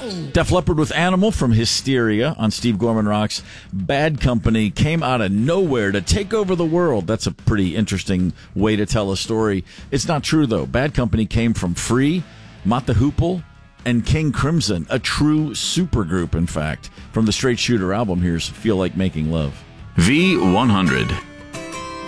Def Leppard with Animal from Hysteria on Steve Gorman Rocks. Bad Company came out of nowhere to take over the world. That's a pretty interesting way to tell a story. It's not true, though. Bad Company came from Free, Mott the Hoople, and King Crimson, a true supergroup, in fact. From the Straight Shooter album, here's Feel Like Making Love. V100.